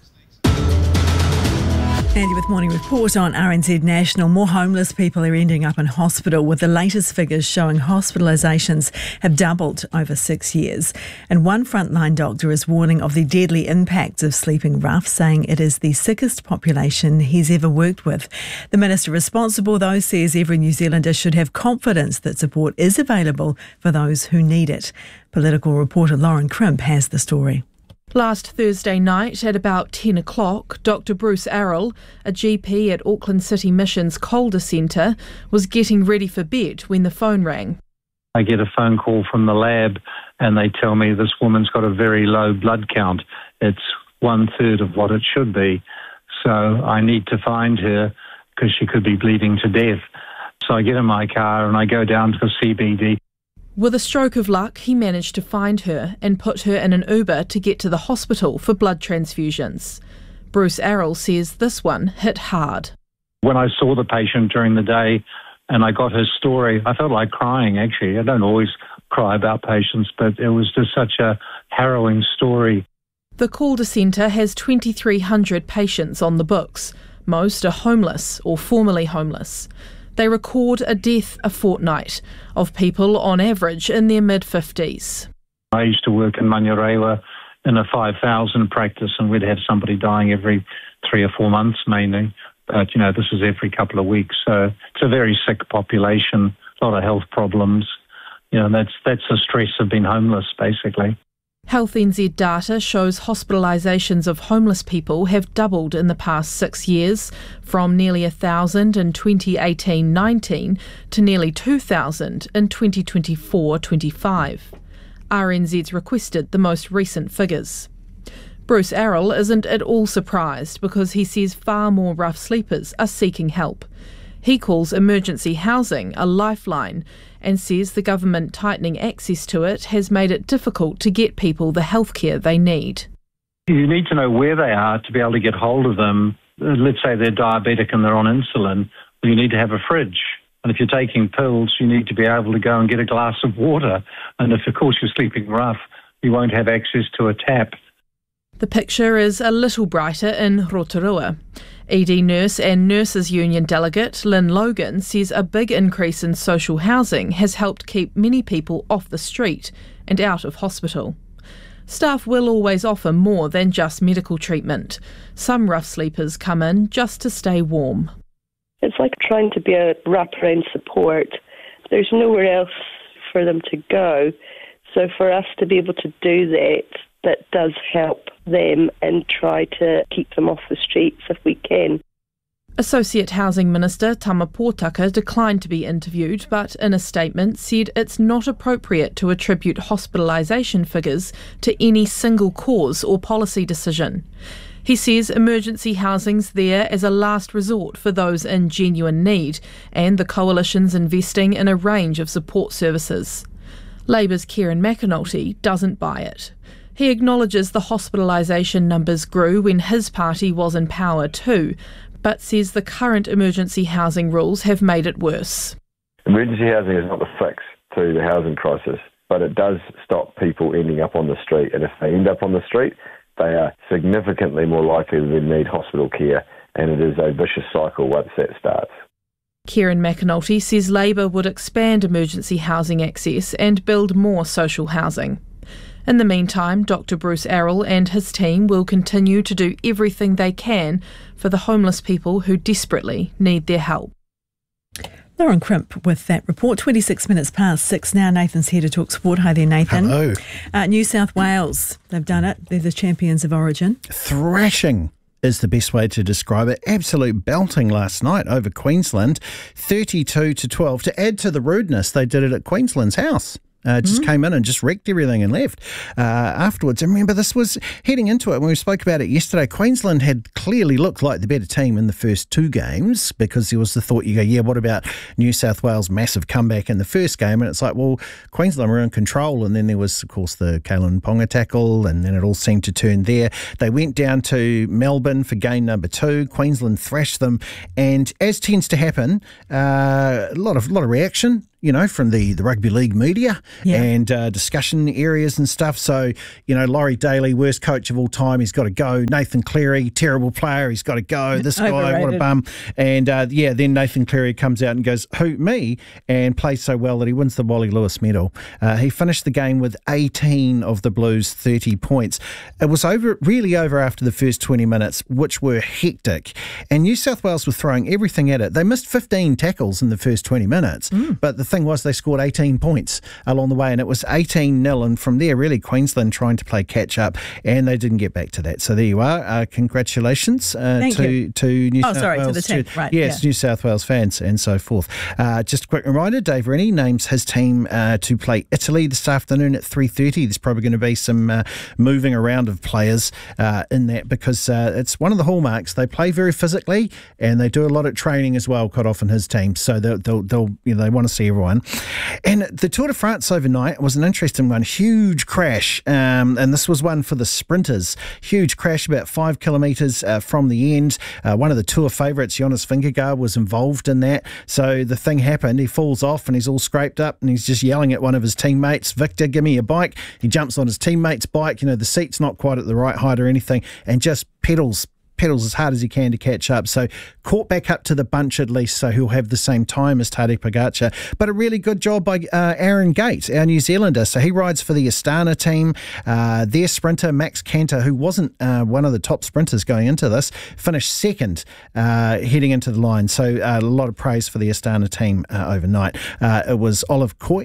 Andy with Morning Report on RNZ National. More homeless people are ending up in hospital, with the latest figures showing hospitalisations have doubled over 6 years. And one frontline doctor is warning of the deadly impacts of sleeping rough, saying it is the sickest population he's ever worked with. The minister responsible, though, says every New Zealander should have confidence that support is available for those who need it. Political reporter Lauren Crimp has the story. Last Thursday night at about 10 o'clock, Dr Bruce Arrell, a GP at Auckland City Mission's Calder Centre, was getting ready for bed when the phone rang. I get a phone call from the lab and they tell me this woman's got a very low blood count. It's 1/3 of what it should be. So I need to find her because she could be bleeding to death. So I get in my car and I go down to the CBD. With a stroke of luck, he managed to find her and put her in an Uber to get to the hospital for blood transfusions. Bruce Arrell says this one hit hard. When I saw the patient during the day and I got her story, I felt like crying, actually. I don't always cry about patients, but it was just such a harrowing story. The Calder Centre has 2,300 patients on the books. Most are homeless or formerly homeless. They record a death a fortnight of people on average in their mid-50s. I used to work in Manurewa in a 5,000 practice and we'd have somebody dying every 3 or 4 months mainly. But, this is every couple of weeks. So it's a very sick population, a lot of health problems. That's the stress of being homeless, basically. Health NZ data shows hospitalisations of homeless people have doubled in the past 6 years, from nearly 1,000 in 2018-19 to nearly 2,000 in 2024-25. RNZ's requested the most recent figures. Bruce Arrell isn't at all surprised because he says far more rough sleepers are seeking help. He calls emergency housing a lifeline and says the government tightening access to it has made it difficult to get people the healthcare they need. You need to know where they are to be able to get hold of them. Let's say they're diabetic and they're on insulin. Well, you need to have a fridge. And if you're taking pills, you need to be able to go and get a glass of water. And if, of course, you're sleeping rough, you won't have access to a tap. The picture is a little brighter in Rotorua. ED nurse and Nurses Union delegate Lynn Logan says a big increase in social housing has helped keep many people off the street and out of hospital. Staff will always offer more than just medical treatment. Some rough sleepers come in just to stay warm. It's like trying to be a wraparound support. There's nowhere else for them to go. So for us to be able to do that does help them and try to keep them off the streets if we can. Associate Housing Minister Tama Pōtaka declined to be interviewed, but in a statement said it's not appropriate to attribute hospitalisation figures to any single cause or policy decision. He says emergency housing's there as a last resort for those in genuine need, and the coalition's investing in a range of support services. Labour's Kieran McAnulty doesn't buy it. He acknowledges the hospitalisation numbers grew when his party was in power too, but says the current emergency housing rules have made it worse. Emergency housing is not the fix to the housing crisis, but it does stop people ending up on the street. And if they end up on the street, they are significantly more likely to need hospital care, and it is a vicious cycle once that starts. Kieran McAnulty says Labour would expand emergency housing access and build more social housing. In the meantime, Dr Bruce Arrell and his team will continue to do everything they can for the homeless people who desperately need their help. Lauren Crimp with that report. 26 minutes past 6 now. Nathan's here to talk sport. Hi there, Nathan. Hello. New South Wales, they've done it. They're the champions of Origin. Thrashing is the best way to describe it. Absolute belting last night over Queensland, 32-12. To add to the rudeness, they did it at Queensland's house. Just came in and just wrecked everything and left afterwards. And remember, this was heading into it when we spoke about it yesterday. Queensland had clearly looked like the better team in the first two games, because there was the thought, you go, yeah, what about New South Wales' massive comeback in the first game? And it's like, well, Queensland were in control. And then there was, of course, the Kalen Ponga tackle, and then it all seemed to turn there. They went down to Melbourne for game number 2. Queensland thrashed them. And as tends to happen, a lot of reaction, you know, from the rugby league media and discussion areas and stuff. So, you know, Laurie Daly, worst coach of all time, he's got to go. Nathan Cleary, terrible player, he's got to go. This guy, what a bum. And, then Nathan Cleary comes out and goes, who, me? And plays so well that he wins the Wally Lewis medal. He finished the game with 18 of the Blues' 30 points. It was really over after the first 20 minutes, which were hectic. And New South Wales were throwing everything at it. They missed 15 tackles in the first 20 minutes, but the thing was they scored 18 points along the way, and it was 18-0, and from there really Queensland trying to play catch up, and they didn't get back to that. So there you are. Congratulations to New South Wales. To the team. Right, yes, New South Wales fans and so forth. Just a quick reminder, Dave Rennie names his team to play Italy this afternoon at 3:30. There's probably going to be some moving around of players in that, because it's one of the hallmarks. They play very physically, and they do a lot of training as well, Kodoff and his team. So they'll they want to see everyone. And the Tour de France overnight was an interesting one. Huge crash, and this was one for the sprinters. Huge crash about 5 kilometres from the end. One of the Tour favourites, Jonas Vingegaard, was involved in that. So the thing happened. He falls off and he's all scraped up, and he's just yelling at one of his teammates, Victor, give me a bike. He jumps on his teammate's bike. You know, the seat's not quite at the right height or anything, and just pedals as hard as he can to catch up. So caught back up to the bunch at least, so he'll have the same time as Tadej Pogacar. But a really good job by Aaron Gate, our New Zealander. So he rides for the Astana team. Their sprinter, Max Kanter, who wasn't one of the top sprinters going into this, finished second heading into the line. So a lot of praise for the Astana team overnight. It was Olav Koy,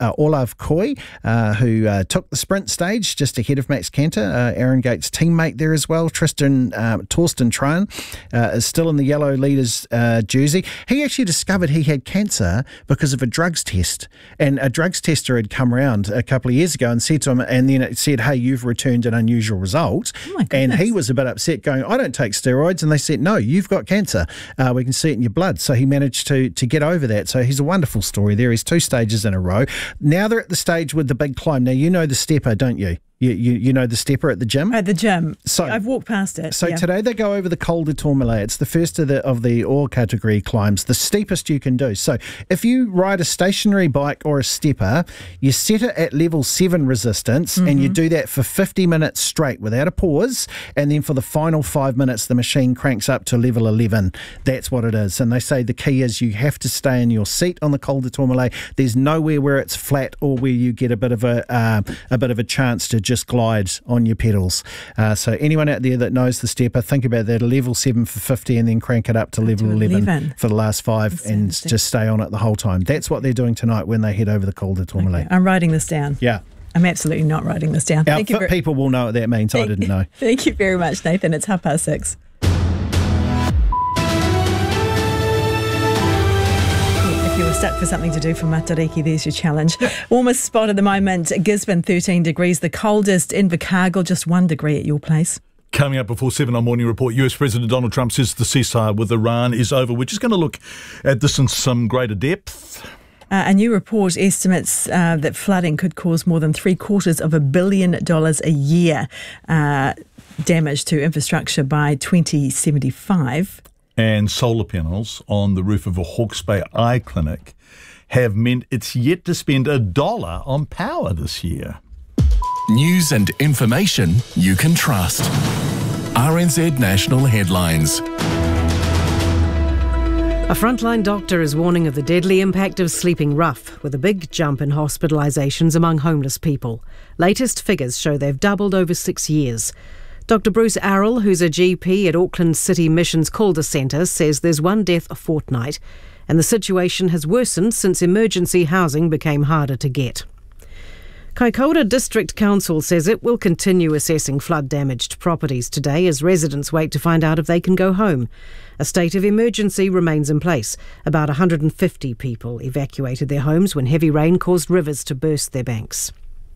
who took the sprint stage just ahead of Max Kanter, Aaron Gate's teammate there as well. Torsten Tran is still in the yellow leaders jersey. He actually discovered he had cancer because of a drugs test, and a drugs tester had come around a couple of years ago and said to him, and then it said, hey, you've returned an unusual result. And he was a bit upset, going, I don't take steroids. And they said, no, you've got cancer. We can see it in your blood. So he managed to get over that. So he's a wonderful story there. He's 2 stages in a row. Now they're at the stage with the big climb. Now, you know the stepper, don't you? You know the stepper at the gym? At the gym. So I've walked past it. So today they go over the Col de Tourmalet. It's the first of the all category climbs, the steepest you can do. So if you ride a stationary bike or a stepper, you set it at level 7 resistance, and you do that for 50 minutes straight without a pause, and then for the final 5 minutes the machine cranks up to level 11. That's what it is. And they say the key is you have to stay in your seat on the Col de Tourmalet. There's nowhere where it's flat or where you get a bit of a chance to just glide on your pedals. So anyone out there that knows the stepper, think about that, a level 7 for 50 and then crank it up to level 11 for the last 5 and just stay on it the whole time. That's what they're doing tonight when they head over the Col de Tourmalet. I'm writing this down. Yeah. I'm absolutely not writing this down. People will know what that means. I didn't know. Thank you very much, Nathan. It's 6:30. You were stuck for something to do for Matariki, there's your challenge. Warmest spot at the moment, Gisborne, 13 degrees. The coldest in Invercargill, just 1 degree at your place. Coming up before 7 on Morning Report, US President Donald Trump says the ceasefire with Iran is over. We're just going to look at this in some greater depth. A new report estimates that flooding could cause more than $750 million a year damage to infrastructure by 2075. And solar panels on the roof of a Hawke's Bay eye clinic have meant it's yet to spend $1 on power this year. News and information you can trust. RNZ National Headlines. A frontline doctor is warning of the deadly impact of sleeping rough, with a big jump in hospitalisations among homeless people. Latest figures show they've doubled over 6 years. Dr Bruce Arrell, who's a GP at Auckland City Mission's Calder Centre, says there's 1 death a fortnight, and the situation has worsened since emergency housing became harder to get. Kaikoura District Council says it will continue assessing flood-damaged properties today as residents wait to find out if they can go home. A state of emergency remains in place. About 150 people evacuated their homes when heavy rain caused rivers to burst their banks.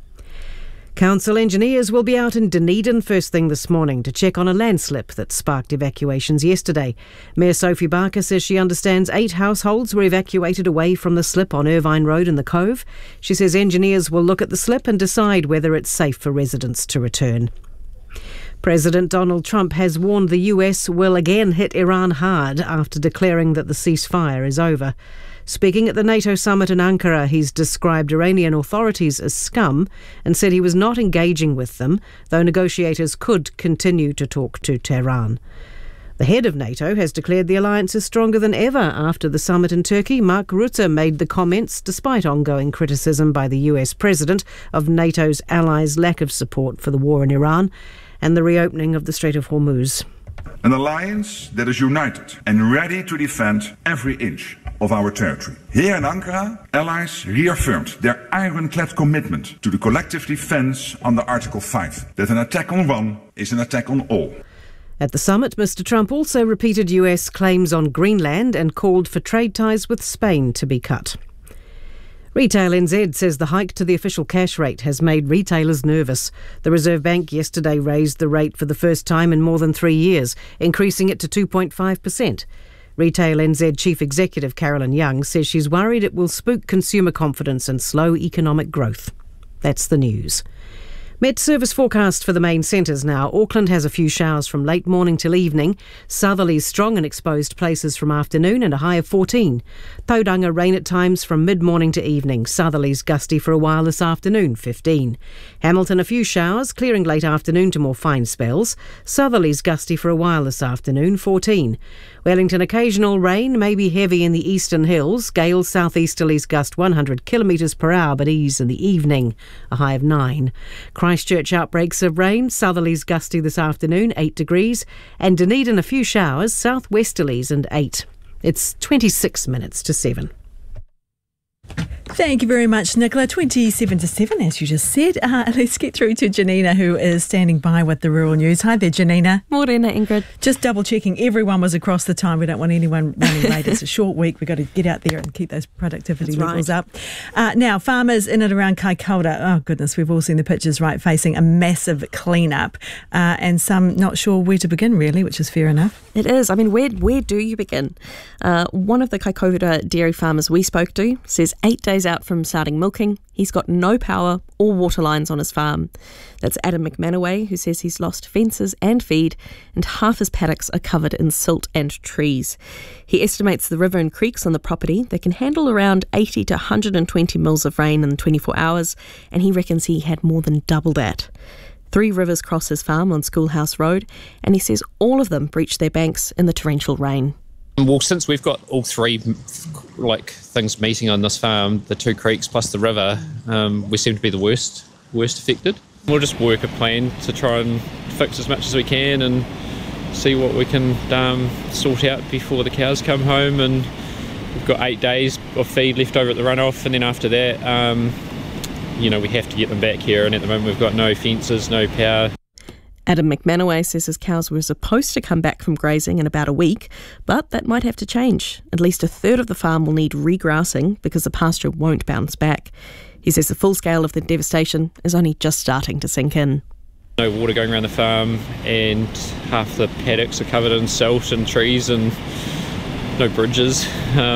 Council engineers will be out in Dunedin first thing this morning to check on a landslip that sparked evacuations yesterday. Mayor Sophie Barker says she understands 8 households were evacuated away from the slip on Irvine Road in the Cove. She says engineers will look at the slip and decide whether it's safe for residents to return. President Donald Trump has warned the US will again hit Iran hard after declaring that the ceasefire is over. Speaking at the NATO summit in Ankara, he's described Iranian authorities as scum and said he was not engaging with them, though negotiators could continue to talk to Tehran. The head of NATO has declared the alliance is stronger than ever after the summit in Turkey. Mark Rutte made the comments despite ongoing criticism by the US president of NATO's allies' lack of support for the war in Iran and the reopening of the Strait of Hormuz. An alliance that is united and ready to defend every inch of our territory. Here in Ankara, allies reaffirmed their ironclad commitment to the collective defence under Article 5, that an attack on one is an attack on all. At the summit, Mr. Trump also repeated US claims on Greenland and called for trade ties with Spain to be cut. Retail NZ says the hike to the official cash rate has made retailers nervous. The Reserve Bank yesterday raised the rate for the first time in more than 3 years, increasing it to 2.5%. Retail NZ Chief Executive Carolyn Young says she's worried it will spook consumer confidence and slow economic growth. That's the news. Met service forecast for the main centres now. Auckland has a few showers from late morning till evening. Southerlies strong in exposed places from afternoon and a high of 14. Tauranga rain at times from mid-morning to evening. Southerlies gusty for a while this afternoon, 15. Hamilton a few showers, clearing late afternoon to more fine spells. Southerlies gusty for a while this afternoon, 14. Wellington occasional rain, maybe heavy in the eastern hills. Gales southeasterlies gust 100 kilometres per hour but ease in the evening, a high of 9. Christchurch outbreaks of rain, southerlies gusty this afternoon, 8 degrees, and Dunedin a few showers, southwesterlies and 8. It's 26 minutes to 7. Thank you very much, Nicola. 27 to 7, as you just said. Let's get through to Janina, who is standing by with the rural news. Hi there, Janina. Morena, Ingrid. Just double checking everyone was across the time. We don't want anyone running late. It's a short week. We've got to get out there and keep those productivity levels up. Now, farmers in and around Kaikoura, oh goodness, we've all seen the pictures, right, facing a massive clean-up and some not sure where to begin, really, which is fair enough. It is. I mean, where do you begin? One of the Kaikoura dairy farmers we spoke to says 8 days out from starting milking, he's got no power or water lines on his farm. That's Adam McManaway, who says he's lost fences and feed, and half his paddocks are covered in silt and trees. He estimates the river and creeks on the property that can handle around 80 to 120 mils of rain in 24 hours, and he reckons he had more than double that. 3 rivers cross his farm on Schoolhouse Road, and he says all of them breach their banks in the torrential rain. Well, since we've got all 3 things meeting on this farm, the 2 creeks plus the river, we seem to be the worst affected. We'll just work a plan to try and fix as much as we can and see what we can sort out before the cows come home. And we've got 8 days of feed left over at the runoff, and then after that, we have to get them back here. And at the moment, we've got no fences, no power. Adam McManaway says his cows were supposed to come back from grazing in about a week, but that might have to change. At least a third of the farm will need regrassing because the pasture won't bounce back. He says the full scale of the devastation is only just starting to sink in. No water going around the farm, and half the paddocks are covered in silt and trees, and no bridges,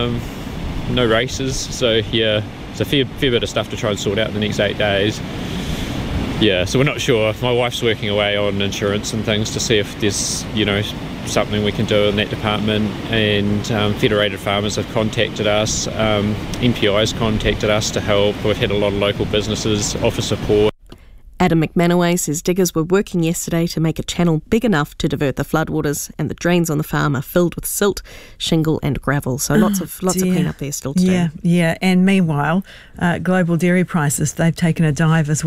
no races. So yeah, it's a fair bit of stuff to try and sort out in the next 8 days. Yeah, so we're not sure. My wife's working away on insurance and things to see if there's, something we can do in that department. And Federated Farmers have contacted us. MPI's contacted us to help. We've had a lot of local businesses offer support. Adam McManaway says diggers were working yesterday to make a channel big enough to divert the floodwaters, and the drains on the farm are filled with silt, shingle and gravel. So lots of clean up there still to do. Yeah. And meanwhile, global dairy prices, they've taken a dive as well.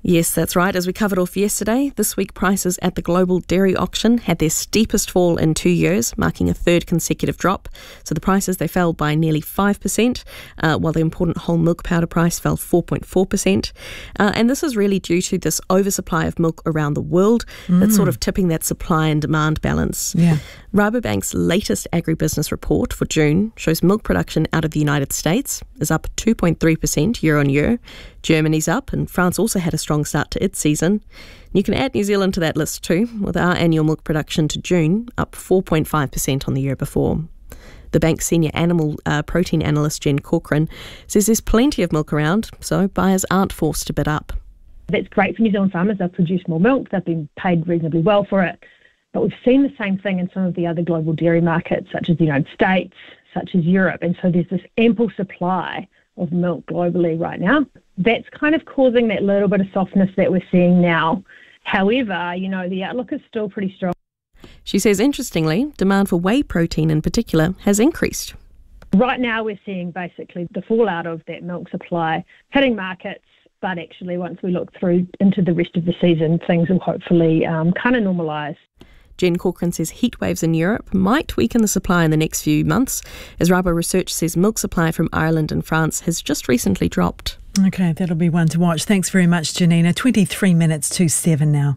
Yes, that's right. As we covered off yesterday, this week prices at the global dairy auction had their steepest fall in 2 years, marking a third consecutive drop. So the prices, they fell by nearly 5%, while the important whole milk powder price fell 4.4%. And this is really due to this oversupply of milk around the world that's sort of tipping that supply and demand balance. Yeah. Rabobank's latest agribusiness report for June shows milk production out of the United States is up 2.3% year on year. Germany's up, and France also had a strong start to its season. You can add New Zealand to that list too, with our annual milk production to June up 4.5% on the year before. The bank's senior animal protein analyst Jen Corcoran says there's plenty of milk around, so buyers aren't forced to bid up. That's great for New Zealand farmers. They've produced more milk, they've been paid reasonably well for it. But we've seen the same thing in some of the other global dairy markets, such as the United States, such as Europe. And so there's this ample supply of milk globally right now. That's kind of causing that little bit of softness that we're seeing now. However, the outlook is still pretty strong. She says, interestingly, demand for whey protein in particular has increased. Right now we're seeing basically the fallout of that milk supply hitting markets, but actually once we look through into the rest of the season, things will hopefully kind of normalise. Jen Corcoran says heat waves in Europe might weaken the supply in the next few months, as Rabo research says milk supply from Ireland and France has just recently dropped. Okay, that'll be one to watch. Thanks very much, Janina. 23 minutes to 7 now.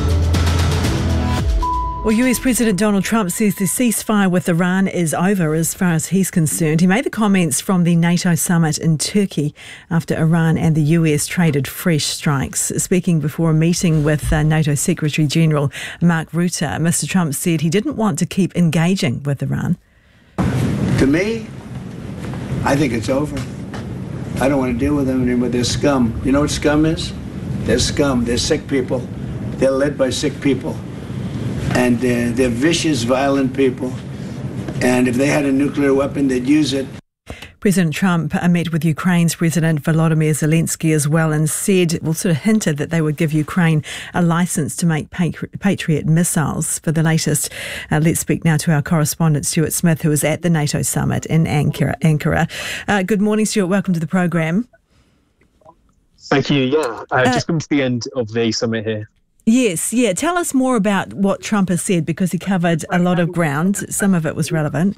Well, US President Donald Trump says the ceasefire with Iran is over as far as he's concerned. He made the comments from the NATO summit in Turkey after Iran and the US traded fresh strikes. Speaking before a meeting with NATO Secretary General Mark Rutte, Mr. Trump said he didn't want to keep engaging with Iran. To me, I think it's over. I don't want to deal with them anymore. They're scum. You know what scum is? They're scum. They're sick people. They're led by sick people. And they're vicious, violent people. And if they had a nuclear weapon, they'd use it. President Trump met with Ukraine's President Volodymyr Zelensky as well and said, sort of hinted that they would give Ukraine a licence to make Patriot missiles. For the latest, let's speak now to our correspondent Stuart Smith, who was at the NATO summit in Ankara. Good morning, Stuart. Welcome to the programme. Thank you. Just coming to the end of the summit here. Yes, Tell us more about what Trump has said, because he covered a lot of ground. Some of it was relevant.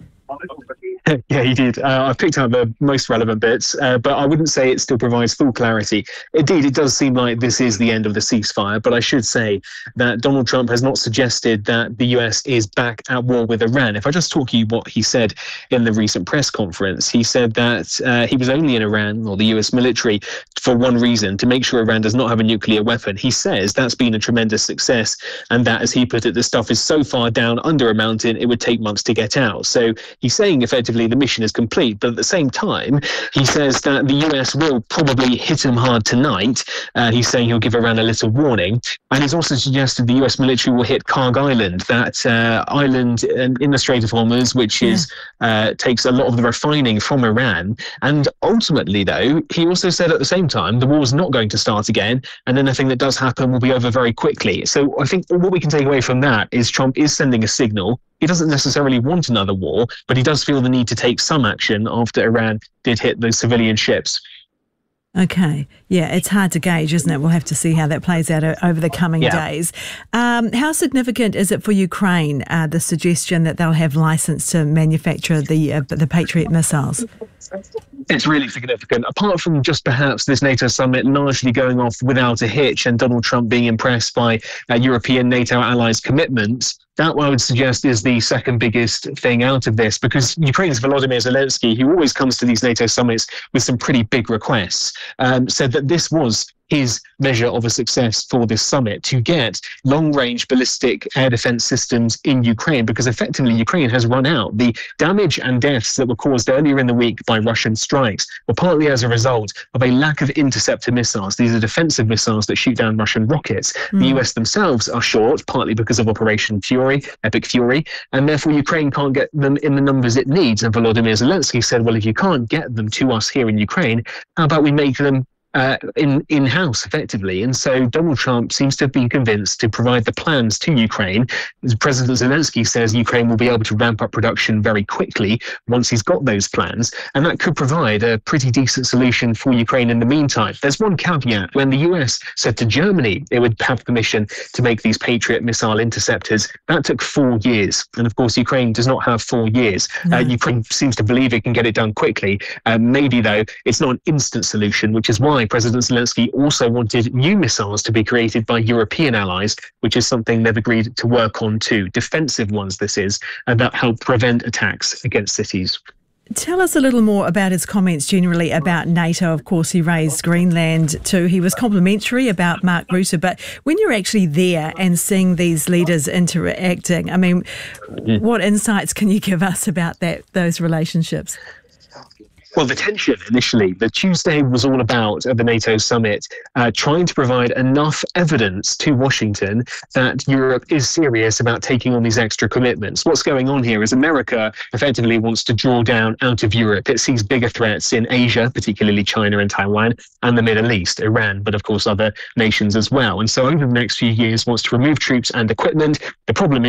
Yeah, he did. I picked out the most relevant bits, but I wouldn't say it still provides full clarity. Indeed, it does seem like this is the end of the ceasefire, but I should say that Donald Trump has not suggested that the US is back at war with Iran. If I just talk you what he said in the recent press conference, he said that he was only in Iran, or the US military, for one reason, to make sure Iran does not have a nuclear weapon. He says that's been a tremendous success, and that, as he put it, the stuff is so far down under a mountain, it would take months to get out. So he's saying effectively the mission is complete, but at the same time he says that the US will probably hit him hard tonight. He's saying he'll give Iran a little warning, and he's also suggested the US military will hit Karg Island, that island in the Strait of Hormuz, which is takes a lot of the refining from Iran. And ultimately, though, he also said at the same time the war's not going to start again, and anything that does happen will be over very quickly. So I think what we can take away from that is Trump is sending a signal. He doesn't necessarily want another war, but he does feel the need to take some action after Iran did hit those civilian ships. Okay. Yeah, it's hard to gauge, isn't it? We'll have to see how that plays out over the coming days. How significant is it for Ukraine, the suggestion that they'll have licence to manufacture the Patriot missiles? It's really significant. Apart from just perhaps this NATO summit largely going off without a hitch and Donald Trump being impressed by European NATO allies' commitments, that I would suggest is the second biggest thing out of this, because Ukraine's Volodymyr Zelensky, who always comes to these NATO summits with some pretty big requests, said that this was his measure of a success for this summit, to get long-range ballistic air defense systems in Ukraine, because effectively Ukraine has run out. The damage and deaths that were caused earlier in the week by Russian strikes were partly as a result of a lack of interceptor missiles. These are defensive missiles that shoot down Russian rockets. The US themselves are short, partly because of Operation Fury, Epic Fury, and therefore Ukraine can't get them in the numbers it needs. And Volodymyr Zelensky said, well, if you can't get them to us here in Ukraine, how about we make them in-house, effectively. And so Donald Trump seems to have been convinced to provide the plans to Ukraine. President Zelensky says Ukraine will be able to ramp up production very quickly once he's got those plans, and that could provide a pretty decent solution for Ukraine in the meantime. There's one caveat. When the US said to Germany it would have permission to make these Patriot missile interceptors, that took 4 years. And of course, Ukraine does not have 4 years. No. Ukraine seems to believe it can get it done quickly. Maybe, though, it's not an instant solution, which is why President Zelensky also wanted new missiles to be created by European allies, which is something they've agreed to work on too. Defensive ones, this is, and that help prevent attacks against cities. Tell us a little more about his comments generally about NATO. Of course, he raised Greenland too. He was complimentary about Mark Rutte, but when you're actually there and seeing these leaders interacting, I mean, what insights can you give us about those relationships? Well, the tension initially, the Tuesday was all about, at the NATO summit, trying to provide enough evidence to Washington that Europe is serious about taking on these extra commitments. What's going on here is America effectively wants to draw down out of Europe. It sees bigger threats in Asia, particularly China and Taiwan, and the Middle East, Iran, but of course other nations as well. And so over the next few years wants to remove troops and equipment. The problem